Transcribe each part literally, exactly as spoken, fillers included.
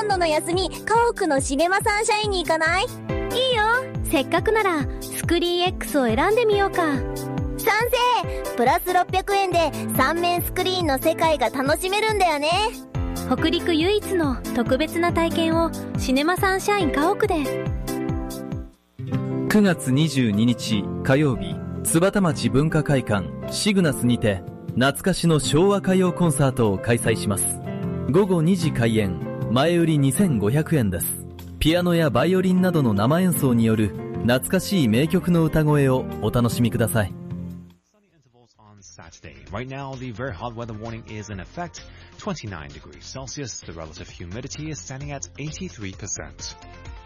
今度の休み、家屋のシネマサンシャインに行かない？いいよ。せっかくならスクリーン X を選んでみようか。賛成。プラスろっぴゃくえんでさんめんスクリーンの世界が楽しめるんだよね。北陸唯一の特別な体験をシネマサンシャイン家屋で。 くがつにじゅうににち火曜日、津幡町文化会館シグナスにて懐かしの昭和歌謡コンサートを開催します。ごごにじ開演、前売りにせんごひゃくえんです。ピアノやバイオリンなどの生演奏による懐かしい名曲の歌声をお楽しみください。 Saturday. Right now, the very hot weather warning is in effect. twenty-nine degrees Celsius. The relative humidity is standing at eighty-three percent.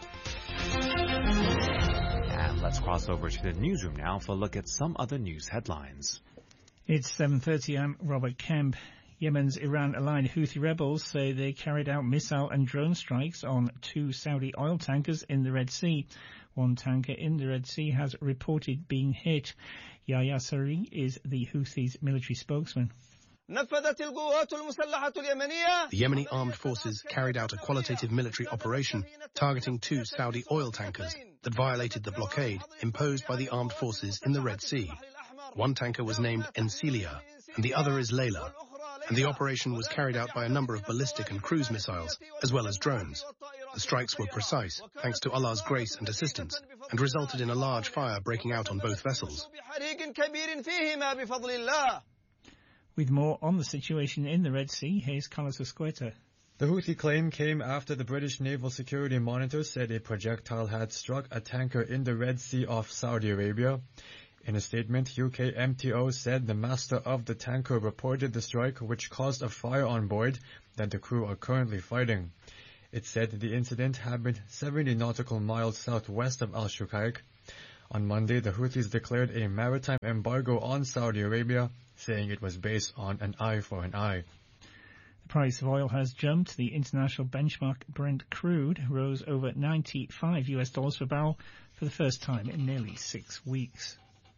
And let's cross over to the newsroom now for a look at some other news headlines. It's seven thirty. I'm Robert Kemp. Yemen's Iran-aligned Houthi rebels say they carried out missile and drone strikes on two Saudi oil tankers in the Red Sea. One tanker in the Red Sea has reported being hit. Yahya Saree is the Houthis' military spokesman. The Yemeni armed forces carried out a qualitative military operation targeting two Saudi oil tankers that violated the blockade imposed by the armed forces in the Red Sea. One tanker was named Ensilia and the other is Layla, and the operation was carried out by a number of ballistic and cruise missiles, as well as drones. The strikes were precise, thanks to Allah's grace and assistance, and resulted in a large fire breaking out on both vessels. With more on the situation in the Red Sea, here's Carlos Escueta. The Houthi claim came after the British Naval Security Monitor said a projectile had struck a tanker in the Red Sea off Saudi Arabia. In a statement, U K M T O said the master of the tanker reported the strike, which caused a fire on board that the crew are currently fighting. It said the incident happened seventy nautical miles southwest of Al-Shuqaiq. On Monday, the Houthis declared a maritime embargo on Saudi Arabia, saying it was based on an eye for an eye. The price of oil has jumped. The international benchmark Brent crude rose over ninety-five U S dollars per barrel for the first time in nearly six weeks.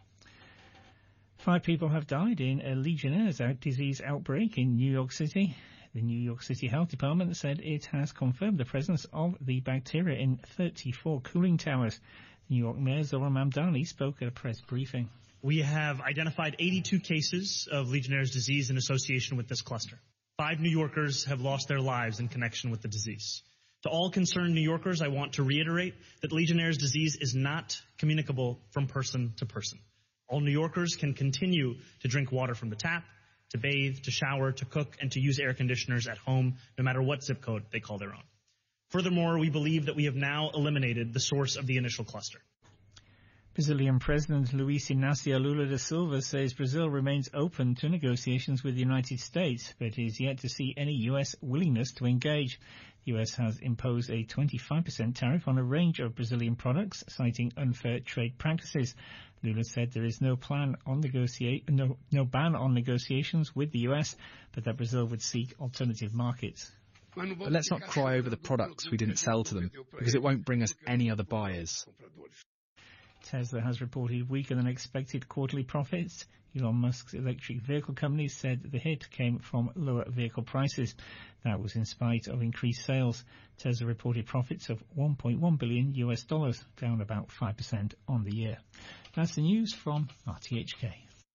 Five people have died in a Legionnaire's disease outbreak in New York City. The New York City Health Department said it has confirmed the presence of the bacteria in thirty-four cooling towers. New York Mayor Zohran Mamdani spoke at a press briefing. We have identified eighty-two cases of Legionnaire's disease in association with this cluster. Five New Yorkers have lost their lives in connection with the disease. To all concerned New Yorkers, I want to reiterate that Legionnaire's disease is not communicable from person to person. All New Yorkers can continue to drink water from the tap, to bathe, to shower, to cook, and to use air conditioners at home, no matter what zip code they call their own. Furthermore, we believe that we have now eliminated the source of the initial cluster. Brazilian President Luiz Inácio Lula da Silva says Brazil remains open to negotiations with the United States, but is yet to see any U S willingness to engage. The U S has imposed a twenty-five percent tariff on a range of Brazilian products, citing unfair trade practices. Lula said there is no plan on negotiate, no, no ban on negotiations with the U S, but that Brazil would seek alternative markets. But let's not cry over the products we didn't sell to them, because it won't bring us any other buyers. Tesla has reported weaker than expected quarterly profits. Elon Musk's electric vehicle company said the hit came from lower vehicle prices. That was in spite of increased sales. Tesla reported profits of one point one billion U S dollars, down about five percent on the year. That's the news from R T H K.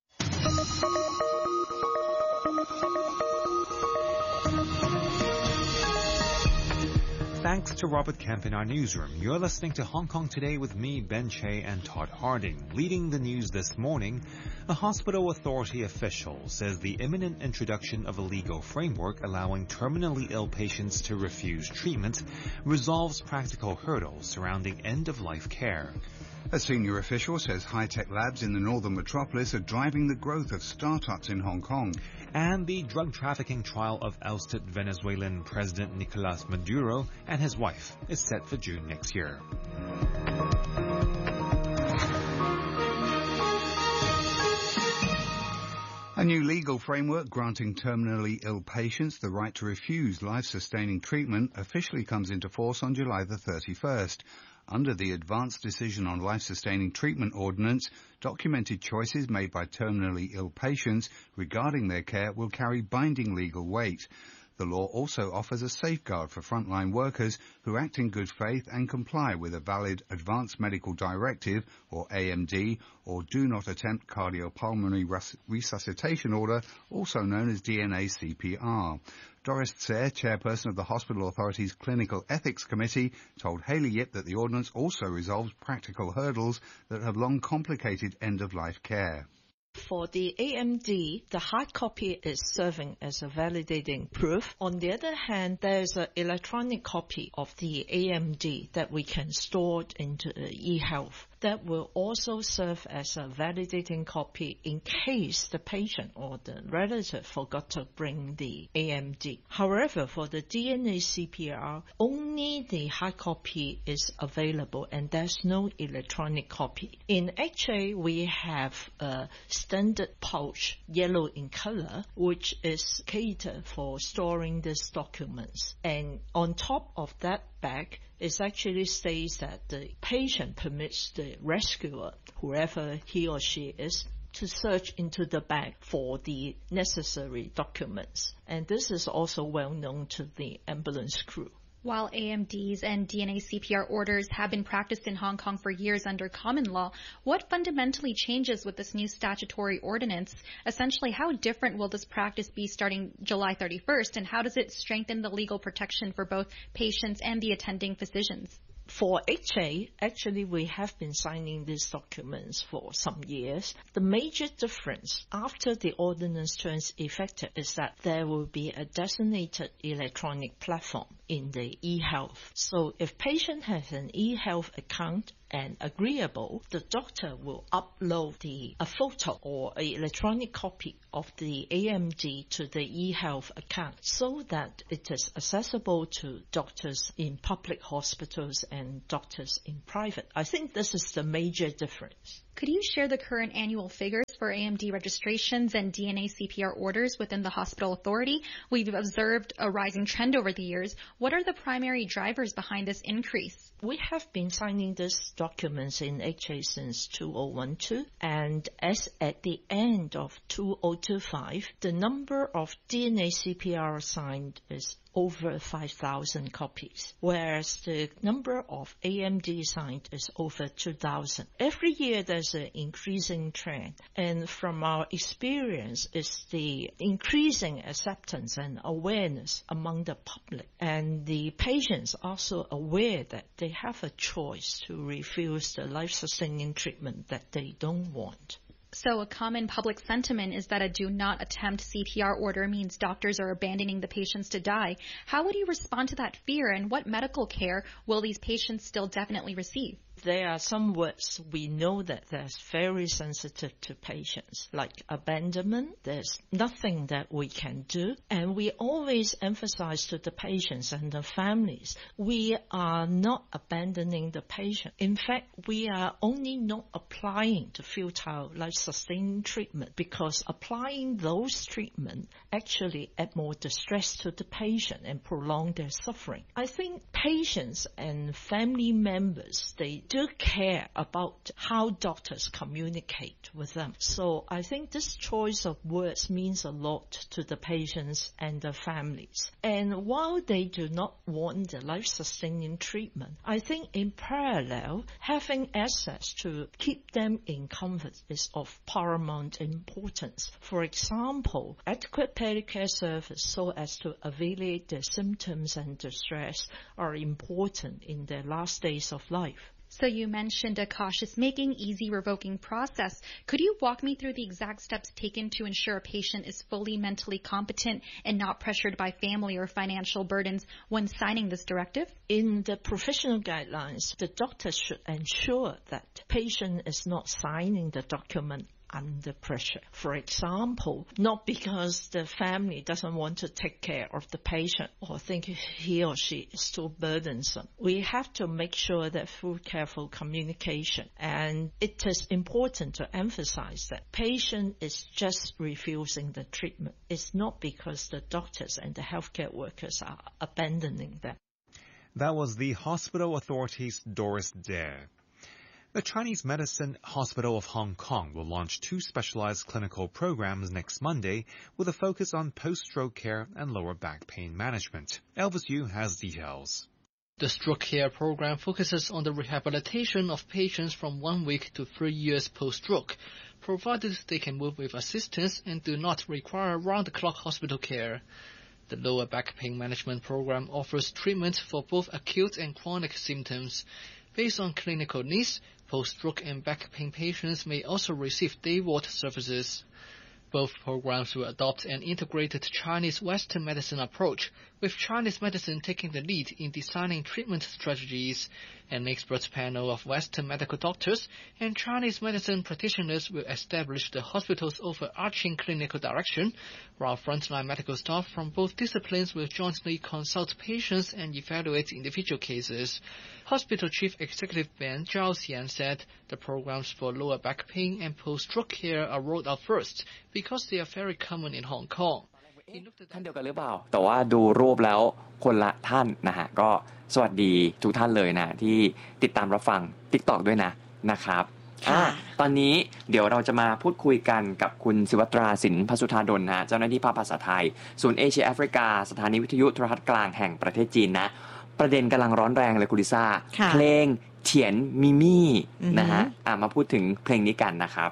Thanks to Robert Kemp in our newsroom. You're listening to Hong Kong Today with me, Ben Che, and Todd Harding. Leading the news this morning, a hospital authority official says the imminent introduction of a legal framework allowing terminally ill patients to refuse treatment resolves practical hurdles surrounding end-of-life care. A senior official says high-tech labs in the northern metropolis are driving the growth of startups in Hong Kong. And the drug trafficking trial of ousted Venezuelan President Nicolas Maduro and his wife is set for June next year. A new legal framework granting terminally ill patients the right to refuse life-sustaining treatment officially comes into force on July the thirty-first. Under the Advanced Decision on Life-Sustaining Treatment Ordinance, documented choices made by terminally ill patients regarding their care will carry binding legal weight. The law also offers a safeguard for frontline workers who act in good faith and comply with a valid Advanced Medical Directive, or A M D, or Do Not Attempt Cardiopulmonary Res- Resuscitation Order, also known as D N A C P R. Doris Tse, chairperson of the Hospital Authority's Clinical Ethics Committee, told Haley Yip that the ordinance also resolves practical hurdles that have long complicated end-of-life care. For the A M D, the hard copy is serving as a validating proof. On the other hand, there's an electronic copy of the A M D that we can store into eHealth. That will also serve as a validating copy in case the patient or the relative forgot to bring the A M D. However, for the D N A C P R, only the hard copy is available and there's no electronic copy. In H A, we have a standard pouch, yellow in color, which is catered for storing these documents. And on top of that bag, it actually states that the patient permits the rescuer, whoever he or she is, to search into the bag for the necessary documents. And this is also well known to the ambulance crew. While A M Ds and D N A C P R orders have been practiced in Hong Kong for years under common law, what fundamentally changes with this new statutory ordinance? Essentially, how different will this practice be starting July thirty-first, and how does it strengthen the legal protection for both patients and the attending physicians? For H A, actually we have been signing these documents for some years. The major difference after the ordinance turns effective is that there will be a designated electronic platform in the eHealth. So if patient has an eHealth account and agreeable, the doctor will upload the a photo or an electronic copy of the A M D to the eHealth account so that it is accessible to doctors in public hospitals and doctors in private. I think this is the major difference. Could you share the current annual figures for A M D registrations and D N A C P R orders within the hospital authority? We've observed a rising trend over the years. What are the primary drivers behind this increase? We have been signing these documents in H A since two thousand twelve, and as at the end of two thousand twenty-five, the number of D N A C P R signed is over five thousand copies, whereas the number of A M D signed is over two thousand. Every year there's an increasing trend, and from our experience is the increasing acceptance and awareness among the public, and the patients also aware that they have a choice to refuse the life-sustaining treatment that they don't want. So a common public sentiment is that a do not attempt C P R order means doctors are abandoning the patients to die. How would you respond to that fear, and what medical care will these patients still definitely receive? There are some words we know that that's very sensitive to patients, like abandonment. There's nothing that we can do. And we always emphasize to the patients and the families, we are not abandoning the patient. In fact, we are only not applying the futile life-sustaining treatment, because applying those treatments actually add more distress to the patient and prolong their suffering. I think patients and family members, they do care about how doctors communicate with them. So I think this choice of words means a lot to the patients and the families. And while they do not want the life-sustaining treatment, I think in parallel, having access to keep them in comfort is of paramount importance. For example, adequate pedicare service so as to alleviate their symptoms and distress are important in their last days of life. So you mentioned a cautious making, easy revoking process. Could you walk me through the exact steps taken to ensure a patient is fully mentally competent and not pressured by family or financial burdens when signing this directive? In the professional guidelines, the doctor should ensure that the patient is not signing the document under pressure. For example, not because the family doesn't want to take care of the patient or think he or she is too burdensome. We have to make sure that through careful communication, and it is important to emphasize that patient is just refusing the treatment. It's not because the doctors and the healthcare workers are abandoning them. That was the Hospital Authority's Doris Dare. The Chinese Medicine Hospital of Hong Kong will launch two specialized clinical programs next Monday with a focus on post-stroke care and lower back pain management. Elvis Yu has details. The stroke care program focuses on the rehabilitation of patients from one week to three years post-stroke, provided they can move with assistance and do not require round-the-clock hospital care. The lower back pain management program offers treatment for both acute and chronic symptoms. Based on clinical needs, post-stroke and back pain patients may also receive day ward services. Both programs will adopt an integrated Chinese Western medicine approach, with Chinese medicine taking the lead in designing treatment strategies. An expert panel of Western medical doctors and Chinese medicine practitioners will establish the hospital's overarching clinical direction, while frontline medical staff from both disciplines will jointly consult patients and evaluate individual cases. Hospital Chief Executive Ben Zhaoxian said the programs for lower back pain and post-stroke care are rolled out first because they are very common in Hong Kong. ท่านเดียวกันหรือเปล่าแต่ว่าดูรูปแล้วคนละท่านนะฮะก็สวัสดีทุกท่านเลยนะที่ติดตามรับฟัง TikTok ด้วยนะนะครับอ่าตอนนี้เดี๋ยวเราจะมาพูดคุยกันกับคุณศิวตราสินพสุธาดลนะเจ้าหน้าที่ภาคภาษาไทยศูนย์เอเชียแอฟริกาสถานีวิทยุโทรทัศน์กลางแห่งประเทศจีนนะประเด็นกำลังร้อนแรงเลยคุณลิซ่าเพลงเถียนมิมี่นะฮะอ่ามาพูดถึงเพลงนี้กันนะครับ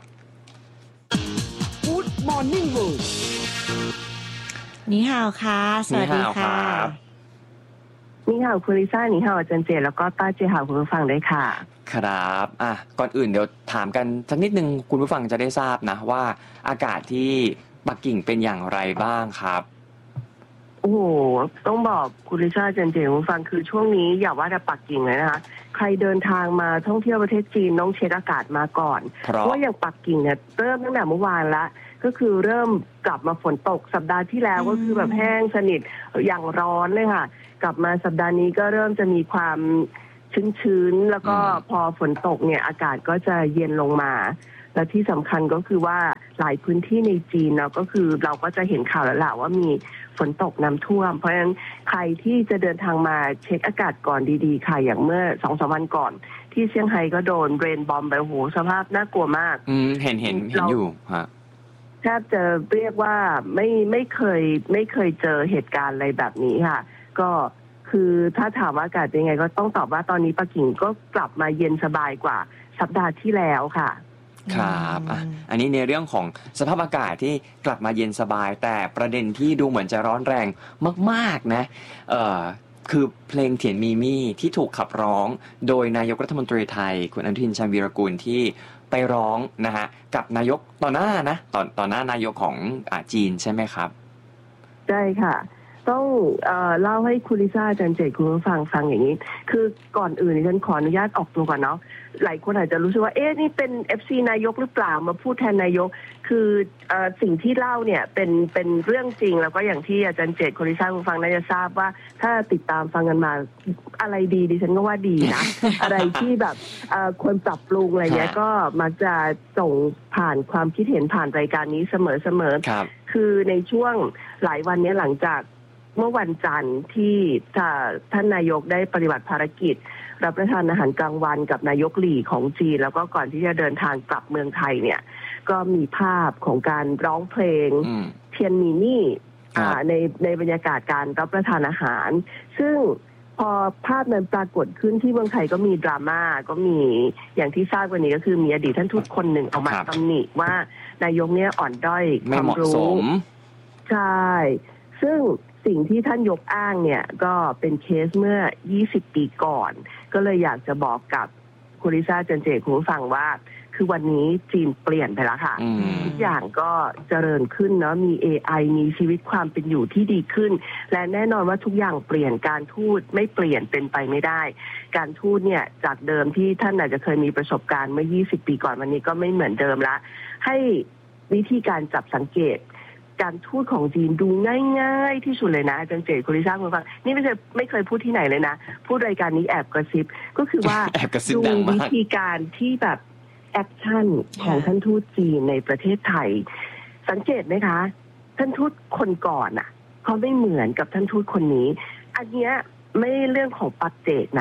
Good Morning World นี่ฮาวค่ะสวัสดีค่ะนี่ฮาวคุณลิซ่านี่ฮาวอาจารย์เจแล้วก็ต้าเจฮาวคุณผู้ฟังด้วยค่ะครับอ่ะก่อนอื่นเดี๋ยวถามกันสักนิดนึงคุณผู้ฟังจะได้ทราบนะว่าอากาศที่ปักกิ่งเป็นอย่างไรบ้างครับโอ้โหต้องบอกคุณลิซ่าอาจารย์เจคุณผู้ฟังคือช่วงนี้อย่าว่าแต่ปักกิ่งเลยนะคะใครเดินทางมาท่องเที่ยวประเทศจีนต้องเช็คอากาศมาก่อนเพราะว่าอย่างปักกิ่งเนี่ยเริ่มตั้งแต่เมื่อวานละก็คือเริ่มกลับมาฝนตกสัปดาห์ที่แล้วก็คือแบบแห้งสนิทอย่างร้อนเลยค่ะกลับมาสัปดาห์นี้ก็เริ่มจะมีความชื้นๆแล้วก็พอฝนตกเนี่ยอากาศก็จะเย็นลงมาและที่สำคัญก็คือว่าหลายพื้นที่ในจีนเนาะก็คือเราก็จะเห็นข่าวแล้วแหละว่ามีฝนตกน้ำท่วมเพราะฉะนั้นใครที่จะเดินทางมาเช็คอากาศก่อนดีๆค่ะอย่างเมื่อ สองถึงสาม วันก่อนที่เซี่ยงไฮ้ก็โดนเรนบอมไปโหสภาพน่ากลัวมากอืมเห็นเห็นเห็นอยู่ฮะแทบจะเรียกว่าไม่ไม่เคยไม่เคยเจอเหตุการณ์อะไรแบบนี้ค่ะก็คือถ้าถามว่าอากาศเป็นไงก็ต้องตอบว่าตอนนี้ปักกิ่งก็กลับมาเย็นสบายกว่าสัปดาห์ที่แล้วค่ะครับอ่ะอันนี้ในเรื่องของสภาพอากาศที่กลับมาเย็นสบายแต่ประเด็นที่ดูเหมือนจะร้อนแรงมากๆนะเอ่อคือเพลงเถียนมีมี่ที่ถูกขับร้องโดยนายกรัฐมนตรีไทยคุณอนุทินชาญวีรกูลที่ไปร้องนะฮะกับนายกต่อหน้านะต่อต่อหน้านายกของอ่าจีนใช่ไหมครับใช่ค่ะต้องเอ่อเล่าให้คุณลิซ่าอาจารย์เจตคุณผู้ฟังฟังอย่างนี้คือก่อนอื่นฉันขออนุญาตออกตัวก่อนเนาะหลายคนอาจจะรู้สึกว่าเอ๊ะนี่เป็น เอฟ ซี นายกหรือเปล่ามาพูดแทนนายกคือเอ่อสิ่งที่เล่าเนี่ยเป็นเป็นเรื่องจริงแล้วก็อย่างที่อาจารย์เจตคุณลิซ่าคุณฟังน่าจะทราบว่าถ้าติดตามฟังกันมาอะไรดีดิฉันก็ว่าดีนะ อะไรที่แบบเอ่อควรปรับปรุงอะไรเงี้ยก็มักจะส่งผ่านความคิดเห็นผ่านรายการนี้เสมอๆคือในช่วงหลายวันนี้หลังจากเมื่อวันจันทร์ที่ท่านนายกได้ปฏิบัติภารกิจรับประทานอาหารกลางวันกับนายกหลี่ของจีนแล้วก็ก่อนที่จะเดินทางกลับเมืองไทยเนี่ยก็มีภาพของการร้องเพลงเทียนมีมี่ในในบรรยากาศการรับประทานอาหารซึ่งพอภาพนั้นปรากฏขึ้นที่เมืองไทยก็มีดราม่าก็มีอย่างที่ทราบวันนี้ก็คือมีอดีตท่านทูตคนหนึ่งออกมาตำหนิว่านายกเนี่ยอ่อนด้อยความรู้ใช่ซึ่งสิ่งที่ท่านยกอ้างเนี่ยก็เป็นเคสเมื่อยี่สิบปีก่อนก็เลยอยากจะบอกกับคุณลิซ่าจันเจตคุณผู้ฟังว่าคือวันนี้จีนเปลี่ยนไปแล้วค่ะทุกอย่างก็เจริญขึ้นเนาะมี เอ ไอ มีชีวิตความเป็นอยู่ที่ดีขึ้นและแน่นอนว่าทุกอย่างเปลี่ยนการทูตไม่เปลี่ยนเป็นไปไม่ได้การทูตเนี่ยจากเดิมที่ท่านอาจจะเคยมีประสบการณ์เมื่อยี่สิบปีก่อนวันนี้ก็ไม่เหมือนเดิมละให้วิธีการจับสังเกตการทูตของจีนดูง่ายๆที่สุดเลยนะอาจารย์เจตคุณลิซ่าคุณฟังนี่ไม่เคยไม่เคยพูดที่ไหนเลยนะพูดรายการนี้แอบกระซิบก็คือว่า ดูวิธีการที่แบบแอคชั่นของท่านทูตจีนในประเทศไทยสังเกตไหมคะท่านทูตคนก่อนอ่ะเขาไม่เหมือนกับท่านทูตคนนี้อันเนี้ยไม่เรื่องของปัจเจกนะ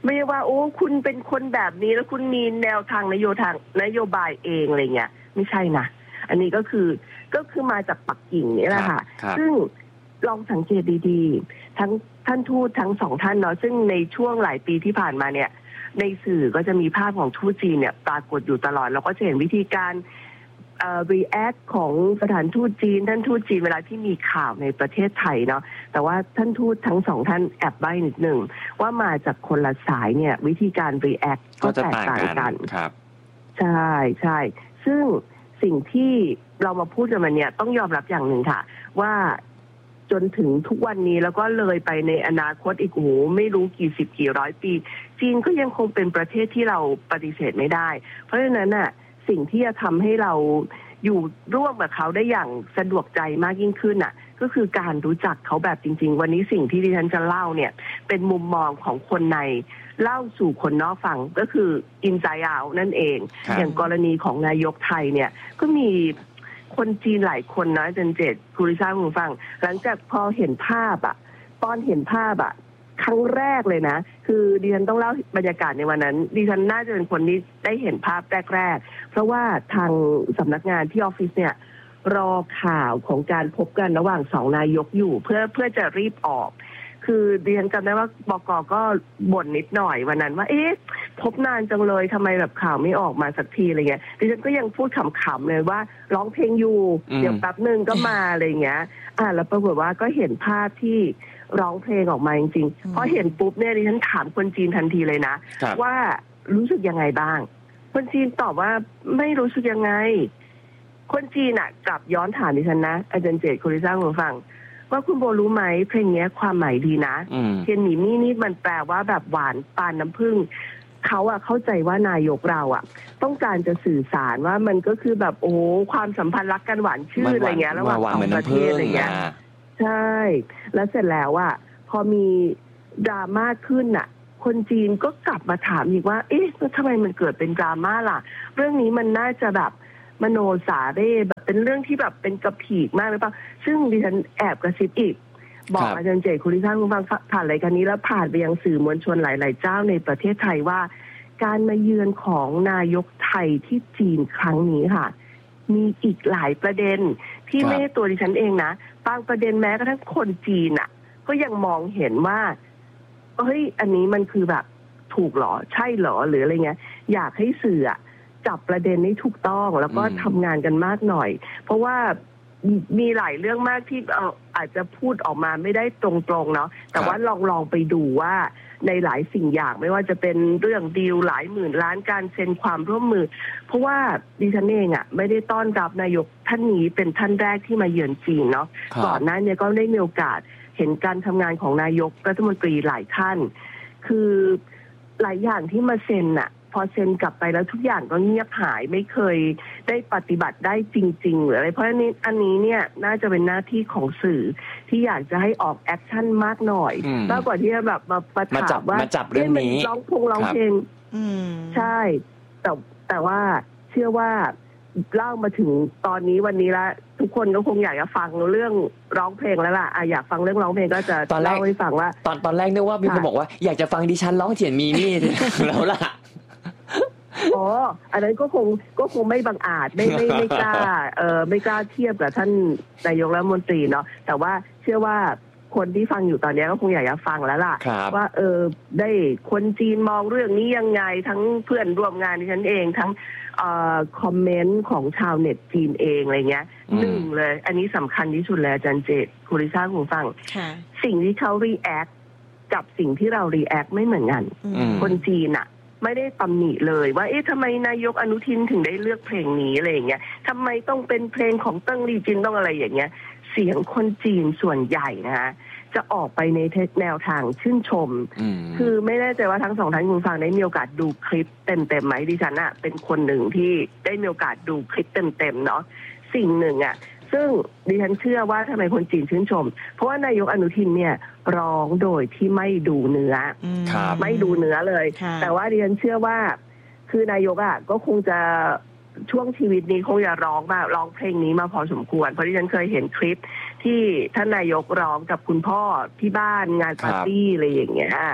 ไม่ว่าโอ้คุณเป็นคนแบบนี้แล้วคุณมีแนวทางนโยทางนโยบายเองอะไรเงี้ยไม่ใช่นะอันนี้ก็คือก็คือมาจากปักกิ่งนี่แหละค่ะซึ่งลองสังเกตดีๆทั้งท่านทูตทั้งสองท่านเนาะซึ่งในช่วงหลายปีที่ผ่านมาเนี่ยในสื่อก็จะมีภาพของทูตจีนเนี่ยปรากฏอยู่ตลอดเราก็จะเห็นวิธีการเอ่อ react ของสถานทูตจีนท่านทูตจีนเวลาที่มีข่าวในประเทศไทยเนาะแต่ว่าท่านทูตทั้งสองท่านแอบใบ้นิดหนึ่งว่ามาจากคนละสายเนี่ยวิธีการ react ก็แตกต่างกันครับใช่ใช่ซึ่งสิ่งที่เรามาพูดกันมาเนี่ยต้องยอมรับอย่างหนึ่งค่ะว่าจนถึงทุกวันนี้แล้วก็เลยไปในอนาคตอีกโอ้โหไม่รู้กี่สิบกี่ร้อยปีจีนก็ยังคงเป็นประเทศที่เราปฏิเสธไม่ได้เพราะฉะนั้นน่ะสิ่งที่จะทำให้เราอยู่ร่วมกับเขาได้อย่างสะดวกใจมากยิ่งขึ้นน่ะก็คือการรู้จักเขาแบบจริงๆวันนี้สิ่งที่ดิฉันจะเล่าเนี่ยเป็นมุมมองของคนในเล่าสู่คนนอกฟังก็คืออินไซด์เอาท์นั่นเองอย่างกรณีของนายกไทยเนี่ยก็มีคนจีนหลายคนนะอาจารย์เจตคุณลิซ่าคุณฟังหลังจากพอเห็นภาพอะตอนเห็นภาพอะครั้งแรกเลยนะคือดิฉันต้องเล่าบรรยากาศในวันนั้นดิฉันน่าจะเป็นคนที่ได้เห็นภาพแรกๆเพราะว่าทางสำนักงานที่ออฟฟิศเนี่ยรอข่าวของการพบกันระหว่างสองนายกอยู่เพื่อเพื่อจะรีบออกคือดิฉันจำได้ว่าบก.ก็บ่นนิดหน่อยวันนั้นว่าเอ๊ะพบนานจังเลยทำไมแบบข่าวไม่ออกมาสักทีอะไรเงี้ยดิฉันก็ยังพูดขำๆเลยว่าร้องเพลงอยู่เดี๋ยวแป๊บนึงก็มาอะไรเงี้ยอ่าแล้วปรากฏว่าก็เห็นภาพที่ร้องเพลงออกมาจริงๆพอเห็นปุ๊บเนี่ยดิฉันถามคนจีนทันทีเลยนะว่ารู้สึกยังไงบ้างคนจีนตอบว่าไม่รู้สึกยังไงคนจีนอ่ะกลับย้อนถามดิฉันนะอาจารย์เจตคุณลิซ่าคุณฟังว่าคุณโบรู้ไหมเพลงนี้ความหมายดีนะเทียนหมี่นี่นี่มันแปลว่าแบบหวานปานน้ำผึ้งเขาอะเข้าใจว่านายกเราอะต้องการจะสื่อสารว่ามันก็คือแบบโอ้ความสัมพันธ์รักกันหวานชื่นอะไรเงี้ยระหว่างสองประเทศอะไรเงี้ยใช่แล้วเสร็จแล้วอะพอมีดราม่าขึ้นอะคนจีนก็กลับมาถามอีกว่าเอ๊ะทำไมมันเกิดเป็นดราม่าล่ะเรื่องนี้มันน่าจะแบบมโนสาเร่แบบเป็นเรื่องที่แบบเป็นกระผีกมากหรือเปล่าซึ่งดิฉันแอบกระซิบอีกบอกอาจารย์เจตคุณลิซ่าคุณฟังผ่านรายการนี้แล้วผ่านไปยังสื่อมวลชนหลายๆเจ้าในประเทศไทยว่าการมาเยือนของนายกไทยที่จีนครั้งนี้ค่ะมีอีกหลายประเด็นที่ไม่ใช่ตัวดิฉันเองนะบางประเด็นแม้กระทั่งคนจีนอ่ะก็ยังมองเห็นว่าเฮ้ยอันนี้มันคือแบบถูกหรอใช่หรอหรืออะไรเงี้ยอยากให้สื่อจับประเด็นนี้ถูกต้องแล้วก็ทำงานกันมากหน่อยเพราะว่ามีหลายเรื่องมากที่เอ่ออาจจะพูดออกมาไม่ได้ตรงๆเนาะแต่ว่าลองลองไปดูว่าในหลายสิ่งอย่างไม่ว่าจะเป็นเรื่องดีลหลายหมื่นล้านการเซ็นความร่วมมือเพราะว่าดิฉันเองอ่ะไม่ได้ต้อนรับนายกท่านนี้เป็นท่านแรกที่มาเยือนจีนเนาะก่อนหน้านี้ก็ได้มีโอกาสเห็นการทำงานของนายกรัฐมนตรีหลายท่านคือหลายอย่างที่มาเซ็นอ่ะพอเซ็นกลับไปแล้วทุกอย่างก็เงียบหายไม่เคยได้ปฏิบัติได้จริงๆหรืออะไรเพราะอันนี้อันนี้เนี่ยน่าจะเป็นหน้าที่ของสื่อที่อยากจะให้ออกแอคชั่นมากหน่อยมากกว่าที่จะแบบมาประถามว่ามาจับเรื่องนี้ร้องพงร้องเพลงใช่แต่แต่ว่าเชื่อว่าเล่ามาถึงตอนนี้วันนี้ละทุกคนก็คงอยากจะฟังเรื่องร้องเพลงแล้วล่ะอ่ะอยากฟังเรื่องร้องเพลงก็จะเล่าให้ฟังว่าตอนตอนแรกนึกว่ามีคนบอกว่าอยากจะฟังดิฉันร้องเถียนมีนี่แล้วล่ะอ๋ออันนั้นก็คงก็คงไม่บังอาจไม่ไม่ไม่กล้าเออไม่กล้าเทียบกับท่านนายกรัฐมนตรีเนาะแต่ว่าเชื่อว่าคนที่ฟังอยู่ตอนนี้ก็คงอยากจะฟังแล้วล่ะว่าเออได้คนจีนมองเรื่องนี้ยังไงทั้งเพื่อนร่วมงานดิฉันเองทั้งเอ่อคอมเมนต์ของชาวเน็ตจีนเองอะไรเงี้ยหนึ่งเลยอันนี้สำคัญที่สุดเลยอาจารย์เจตคุณลิซ่าคุณฟังสิ่งที่เขารีแอคกับสิ่งที่เรารีแอคไม่เหมือนกันคนจีนอะไม่ได้ตำหนิเลยว่าเอ๊ะทำไมนายกอนุทินถึงได้เลือกเพลงนี้อะไรอย่างเงี้ยทำไมต้องเป็นเพลงของเติ้งลี่จินต้องอะไรอย่างเงี้ยเสียงคนจีนส่วนใหญ่นะฮะจะออกไปในแนวทางชื่นชมคือไม่แน่ใจว่าทั้งสองท่านคุณฟังได้มีโอกาสดูคลิปเต็มๆไหมดิฉันอะเป็นคนหนึ่งที่ได้มีโอกาสดูคลิปเต็มๆเนาะสิ่งหนึ่งอะซึ่งดิฉันเชื่อว่าทำไมคนจีนชื่นชมเพราะว่านายกอนุทินเนี่ยร้องโดยที่ไม่ดูเนื้อไม่ดูเนื้อเลยแต่ว่าดิฉันเชื่อว่าคือนายกอ่ะก็คงจะช่วงชีวิตนี้คงจะร้องมาร้องเพลงนี้มาพอสมควรเพราะดิฉันเคยเห็นคลิปที่ท่านนายกร้องกับคุณพ่อที่บ้านงานปาร์ตี้อะไรอย่างเงี้ย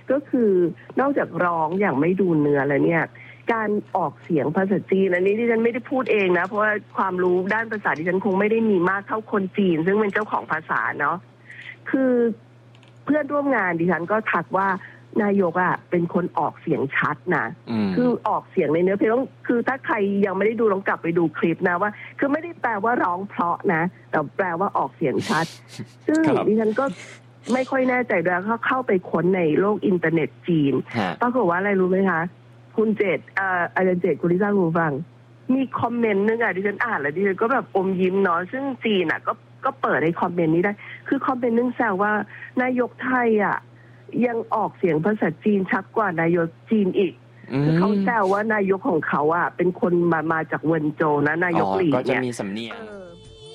ก็คือนอกจากร้องอย่างไม่ดูเนื้อแล้วเนี่ยการออกเสียงภาษาจีนอันนี้ที่ฉันไม่ได้พูดเองนะเพราะว่าความรู้ด้านภาษาที่ฉันคงไม่ได้มีมากเท่าคนจีนซึ่งเป็นเจ้าของภาษาเนาะคือเพื่อนร่วมงานดิฉันก็ทักว่านายกอ่ะเป็นคนออกเสียงชัดนะคือออกเสียงในเนื้อเพลงต้องคือถ้าใครยังไม่ได้ดูลองกลับไปดูคลิปนะว่าคือไม่ได้แปลว่าร้องเพราะนะแต่แปลว่าออกเสียงชัดซึ่งดิฉันก็ไม่ค่อยแน่ใจด้วยเขาเข้าไปค้นในโลกอินเทอร์เน็ตจีนปรากฏว่าอะไรรู้ไหมคะคุณเจตอาจารย์เจตคุณลิซ่าคุณฟังมีคอมเมนต์นึงอ่ะดิฉันอ่านแล้วดิฉันก็แบบอมยิ้มเนาะซึ่งจีนอ่ะก็ก็เปิดในคอมเมนต์นี้ได้คือคอมเมนต์นึงแซวว่านายกไทยอ่ะยังออกเสียงภาษาจีนชัดกว่านายกจีนอีกคือเขาแซวว่านายกของเขาอ่ะเป็นคนมามาจากเวินโจวนะนายกหลี่เนี่ยก็จะมีสำเนียง